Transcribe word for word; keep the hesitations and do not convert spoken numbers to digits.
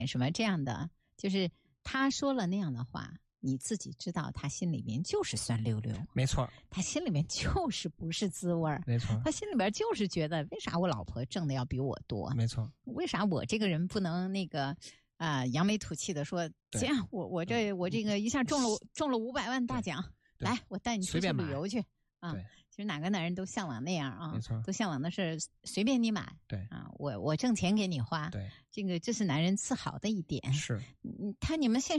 什么这样的，就是他说了那样的话，你自己知道他心里面就是酸溜溜， 没错， 他心里面就是不是滋味儿， 没错， 他心里边就是觉得为啥我老婆挣的要比我多， 没错， 为啥我这个人不能那个啊、呃、扬眉吐气的说，这样我我这我这个一下中了中了五百万大奖，来我带你出去旅游去啊。其实哪个男人都向往那样啊， 没错， 都向往的是随便你买， 对啊，我我挣钱给你花， 对， 这个这是男人自豪的一点。 是， 嗯，他你们现